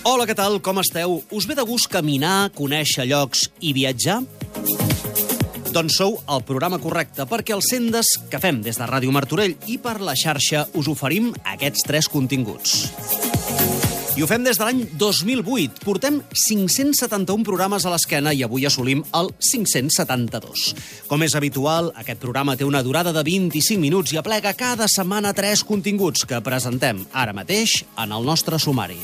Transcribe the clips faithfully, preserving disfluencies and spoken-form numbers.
Hola, què tal? Com esteu? Us ve de gust caminar, conèixer llocs i viatjar? Doncs sou al programa correcte, perquè els Sendes que fem des de Ràdio Martorell i per la xarxa us oferim aquests tres continguts. I ho fem des de l'any dos mil vuit. Portem cinc-cents setanta-un programes a l'esquena i avui assolim el cinc-cents setanta-dos. Com és habitual, aquest programa té una durada de vint-i-cinc minuts i aplega cada setmana tres continguts que presentem ara mateix en el nostre sumari.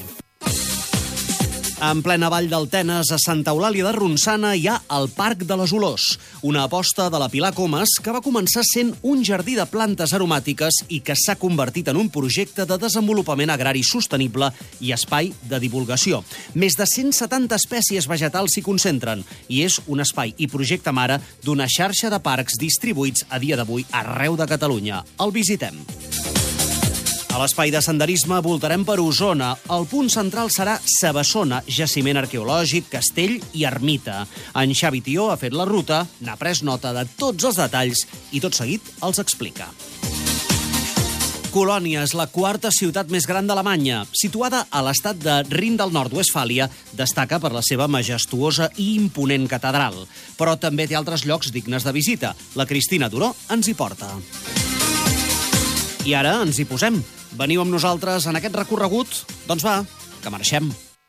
En plena vall del Tenes, a Santa Eulàlia de Ronçana, hi ha el Parc de les Olors, una aposta de la Pilar Comas que va començar sent un jardí de plantes aromàtiques i que s'ha convertit en un projecte de desenvolupament agrari sostenible i espai de divulgació. Més de cent setanta espècies vegetals s'hi concentren i és un espai i projecte mare d'una xarxa de parcs distribuïts a dia d'avui arreu de Catalunya. El visitem. A l'espai de senderisme voltarem per Osona. El punt central serà Sabassona, jaciment arqueològic, castell i ermita. En Xavi Tió ha fet la ruta, n'ha pres nota de tots els detalls i tot seguit els explica. Colònia és la quarta ciutat més gran d'Alemanya. Situada a l'estat de Rin del Nord-Westfàlia, destaca per la seva majestuosa i imponent catedral. Però també té altres llocs dignes de visita. La Cristina Duró ens hi porta. I ara ens hi posem. Veniu amb nosaltres en aquest recorregut? Doncs va, que marxem.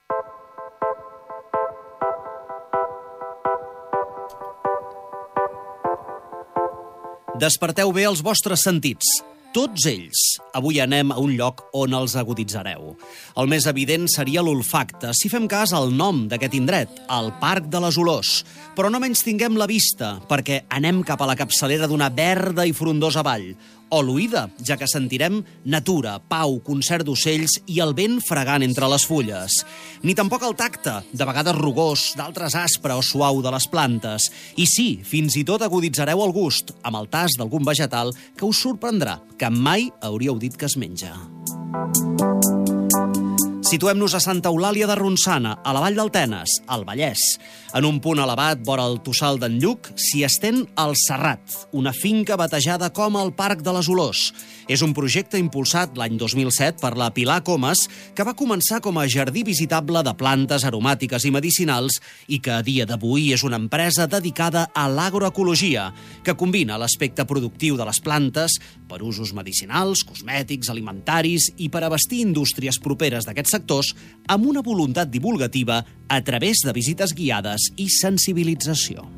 Desperteu bé els vostres sentits. Tots ells. Avui anem a un lloc on els aguditzareu. El més evident seria l'olfacte, si fem cas al nom d'aquest indret, el Parc de les Olors. Però no menys tinguem la vista, perquè anem cap a la capçalera d'una verda i frondosa vall. O l'oïda, ja que sentirem natura, pau, concert d'ocells i el vent fregant entre les fulles. Ni tampoc el tacte, de vegades rugós, d'altres aspre o suau de les plantes. I sí, fins i tot aguditzareu el gust, amb el tast d'algun vegetal que us sorprendrà, que mai hauríeu dit que es menja. Situem-nos a Santa Eulàlia de Ronçana, a la vall del Tenes, al Vallès. En un punt elevat, vora el Tossal d'en Lluc, s'hi estén el Serrat, una finca batejada com el Parc de les Olors. És un projecte impulsat l'any dos mil set per la Pilar Comas, que va començar com a jardí visitable de plantes aromàtiques i medicinals i que a dia d'avui és una empresa dedicada a l'agroecologia, que combina l'aspecte productiu de les plantes per usos medicinals, cosmètics, alimentaris i per abastir indústries properes d'aquests sectors amb una voluntat divulgativa a través de visites guiades i sensibilització.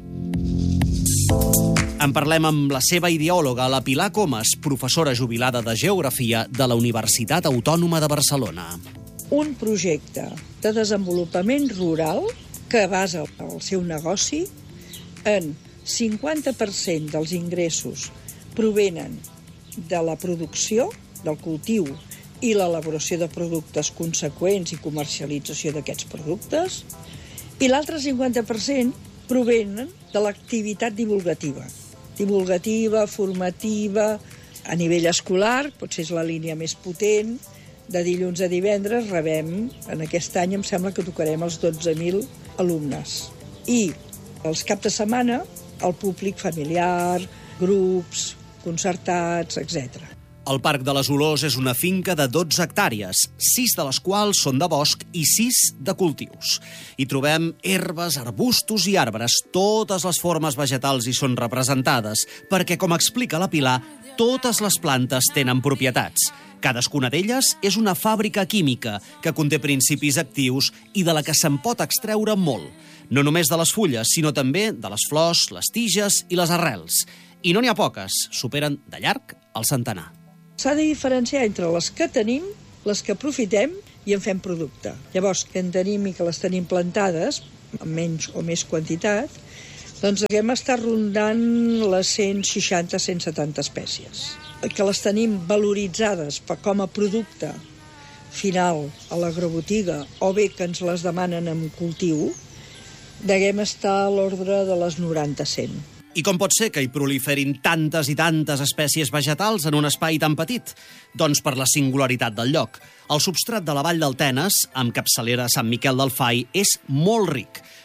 En parlem amb la seva ideòloga, la Pilar Comas, professora jubilada de Geografia de la Universitat Autònoma de Barcelona. Un projecte de desenvolupament rural que basa el seu negoci en cinquanta per cent dels ingressos provenen de la producció, del cultiu i l'elaboració de productes conseqüents i comercialització d'aquests productes, i l'altre cinquanta per cent provenen de l'activitat divulgativa. Divulgativa, formativa, a nivell escolar, potser és la línia més potent. De dilluns a divendres rebem, en aquest any em sembla que tocarem els dotze mil alumnes. I els caps de setmana, el públic familiar, grups, concertats, etcètera. El Parc de les Olors és una finca de dotze hectàrees, sis de les quals són de bosc i sis de cultius. Hi trobem herbes, arbustos i arbres. Totes les formes vegetals hi són representades, perquè, com explica la Pilar, totes les plantes tenen propietats. Cadascuna d'elles és una fàbrica química que conté principis actius i de la que se'n pot extreure molt. No només de les fulles, sinó també de les flors, les tiges i les arrels. I no n'hi ha poques, superen de llarg el centenar. S'ha de diferenciar entre les que tenim, les que aprofitem i en fem producte. Llavors, que en tenim i que les tenim plantades, amb menys o més quantitat, doncs hem estat rondant les cent seixanta a cent setanta espècies. Que les tenim valoritzades per com a producte final a l'agrobotiga o bé que ens les demanen en cultiu, deguem estar a l'ordre de les noranta a cent. I com pot ser que hi proliferin tantes i tantes espècies vegetals en un espai tan petit? Doncs per la singularitat del lloc. El substrat de la vall del Tenes, amb capçalera a Sant Miquel del Fai, és molt ric.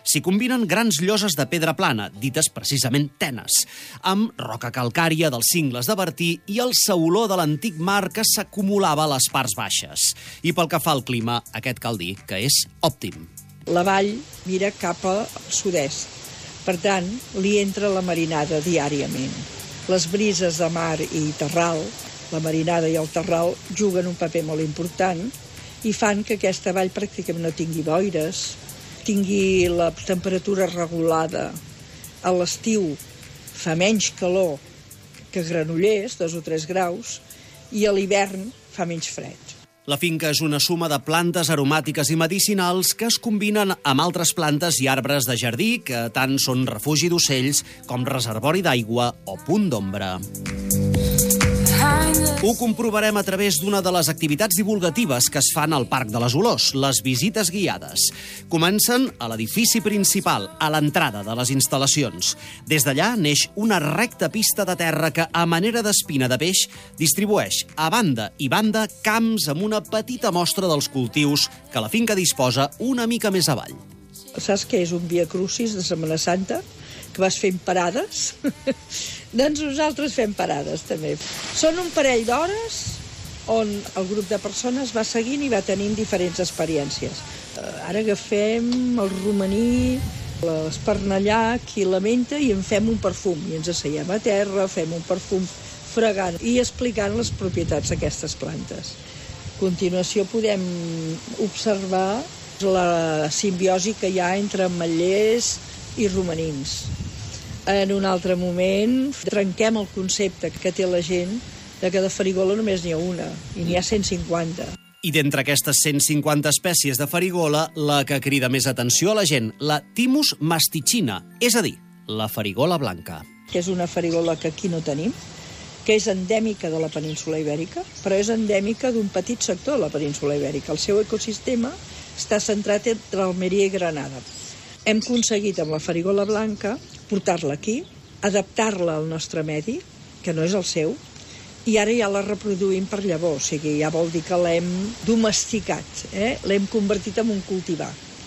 S'hi combinen grans lloses de pedra plana, dites precisament tenes, amb roca calcària dels cingles de Bertí i el sauló de l'antic mar que s'acumulava a les parts baixes. I pel que fa al clima, aquest cal dir que és òptim. La vall mira cap al sud-est, per tant, li entra la marinada diàriament. Les brises de mar i terral, la marinada i el terral, juguen un paper molt important i fan que aquesta vall pràcticament no tingui boires, tingui la temperatura regulada. A l'estiu fa menys calor que Granollers, dos o tres graus, i a l'hivern fa menys fred. La finca és una suma de plantes aromàtiques i medicinals que es combinen amb altres plantes i arbres de jardí que tant són refugi d'ocells com reservori d'aigua o punt d'ombra. Ho comprovarem a través d'una de les activitats divulgatives que es fan al Parc de les Olors, les visites guiades. Comencen a l'edifici principal, a l'entrada de les instal·lacions. Des d'allà neix una recta pista de terra que, a manera d'espina de peix, distribueix a banda i banda camps amb una petita mostra dels cultius que la finca disposa una mica més avall. Saps què és un Via Crucis de Setmana Santa? Que vas fent parades? Doncs nosaltres fem parades, també. Són un parell d'hores on el grup de persones va seguint i va tenint diferents experiències. Ara agafem el romaní, l'espernallar, qui la menta, i en fem un perfum. I ens asseiem a terra, fem un perfum fregant i explicant les propietats d'aquestes plantes. A continuació podem observar la simbiosi que hi ha entre ametllers i romanins. En un altre moment trenquem el concepte que té la gent de que de farigola només n'hi ha una, i n'hi ha cent cinquanta. I d'entre aquestes cent cinquanta espècies de farigola, la que crida més atenció a la gent, la Thymus mastichina, és a dir, la farigola blanca. Que és una farigola que aquí no tenim, que és endèmica de la península Ibèrica, però és endèmica d'un petit sector de la península Ibèrica. El seu ecosistema està centrat entre Almeria i Granada. Hem aconseguit amb la farigola blanca portar-la aquí, adaptar-la al nostre medi, que no és el seu, i ara ja la reproduïm per llavor, o sigui, ja vol dir que l'hem domesticat, eh? L'hem convertit en un cultivar.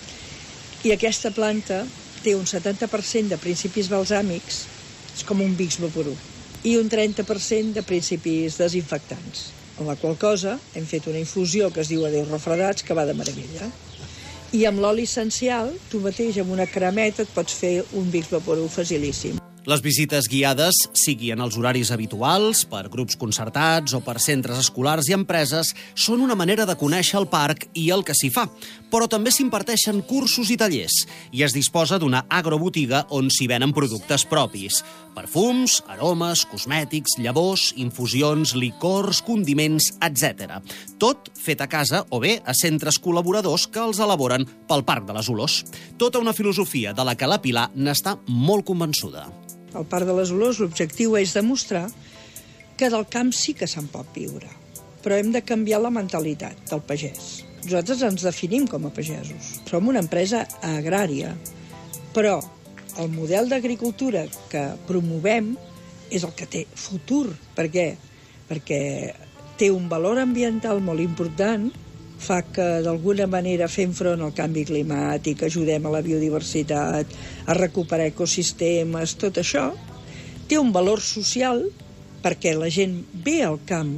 I aquesta planta té un setanta per cent de principis balsàmics, és com un Vicks Vaporú, i un trenta per cent de principis desinfectants, amb la qual cosa hem fet una infusió que es diu Adéu Refredats, que va de meravella. I amb l'oli essencial, tu mateix amb una cremeta et pots fer un Vicks Vaporú facilíssim. Les visites guiades, sigui en els horaris habituals, per grups concertats o per centres escolars i empreses, són una manera de conèixer el parc i el que s'hi fa. Però també s'imparteixen cursos i tallers, i es disposa d'una agrobotiga on s'hi venen productes propis. Perfums, aromes, cosmètics, llavors, infusions, licors, condiments, etcètera. Tot fet a casa o bé a centres col·laboradors que els elaboren pel Parc de les Olors. Tota una filosofia de la que la Pilar n'està molt convençuda. Al Parc de les Olors l'objectiu és demostrar que del camp sí que se'n pot viure, però hem de canviar la mentalitat del pagès. Nosaltres ens definim com a pagesos. Som una empresa agrària, però el model d'agricultura que promovem és el que té futur. Per què? Perquè té un valor ambiental molt important, fa que d'alguna manera fem front al canvi climàtic, ajudem a la biodiversitat, a recuperar ecosistemes, tot això té un valor social perquè la gent ve al camp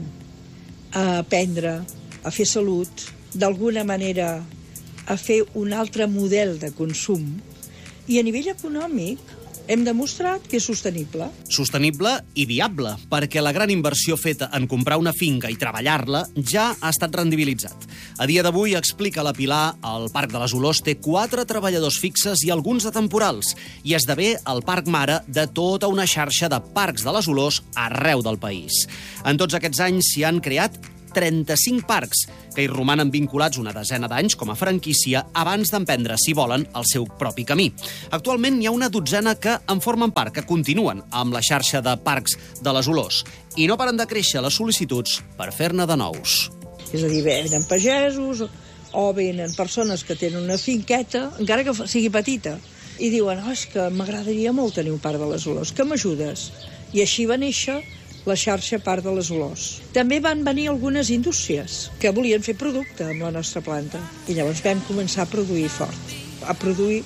a aprendre, a fer salut, d'alguna manera a fer un altre model de consum, i a nivell econòmic hem demostrat que és sostenible. Sostenible i viable, perquè la gran inversió feta en comprar una finca i treballar-la ja ha estat rendibilitzat. A dia d'avui, explica la Pilar, el Parc de les Olors té quatre treballadors fixes i alguns de temporals, i esdevé el parc mare de tota una xarxa de parcs de les Olors arreu del país. En tots aquests anys s'hi han creat trenta-cinc parcs, que hi romanen vinculats una desena d'anys com a franquícia abans d'emprendre, si volen, el seu propi camí. Actualment hi ha una dotzena que en formen part, que continuen amb la xarxa de parcs de les Olors, i no paren de créixer les sol·licituds per fer-ne de nous. És a dir, venen pagesos o venen persones que tenen una finqueta, encara que sigui petita, i diuen, oh, és que m'agradaria molt tenir un parc de les Olors, que m'ajudes? I així va néixer la xarxa Parc de les Olors. També van venir algunes indústries que volien fer producte amb la nostra planta. I llavors vam començar a produir fort, a produir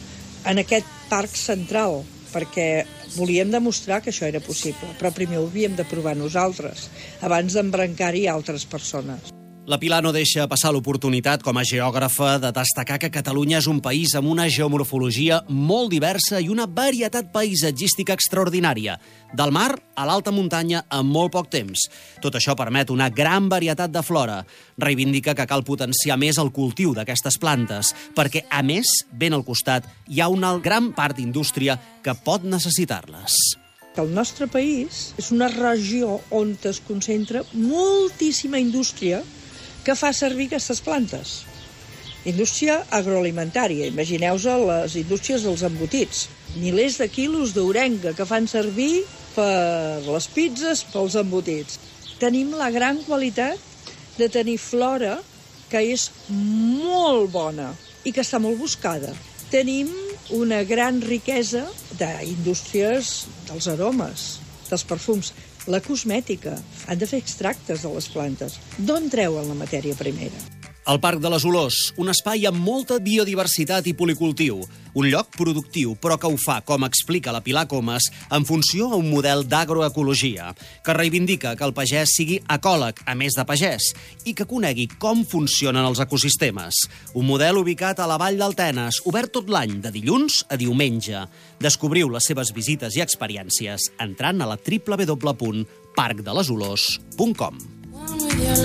en aquest parc central, perquè volíem demostrar que això era possible, però primer ho havíem de provar nosaltres, abans d'embrancar-hi altres persones. La Pilar no deixa passar l'oportunitat, com a geògrafa, de destacar que Catalunya és un país amb una geomorfologia molt diversa i una varietat paisatgística extraordinària, del mar a l'alta muntanya en molt poc temps. Tot això permet una gran varietat de flora. Reivindica que cal potenciar més el cultiu d'aquestes plantes, perquè, a més, ben al costat, hi ha una gran part d'indústria que pot necessitar-les. El nostre país és una regió on es concentra moltíssima indústria que fa servir aquestes plantes. Indústria agroalimentària, imagineu-vos les indústries dels embotits. Milers de quilos d'orenga que fan servir per les pizzas, pels embotits. Tenim la gran qualitat de tenir flora que és molt bona i que està molt buscada. Tenim una gran riquesa d'indústries dels aromes, dels perfums. La cosmètica, han de fer extractes de les plantes. D'on treuen la matèria primera? El Parc de les Olors, un espai amb molta biodiversitat i policultiu. Un lloc productiu, però que ho fa, com explica la Pilar Comas, en funció a un model d'agroecologia, que reivindica que el pagès sigui ecòleg, a més de pagès, i que conegui com funcionen els ecosistemes. Un model ubicat a la Vall del Tenes, obert tot l'any, de dilluns a diumenge. Descobriu les seves visites i experiències entrant a la w w w punt parc de les olors punt com.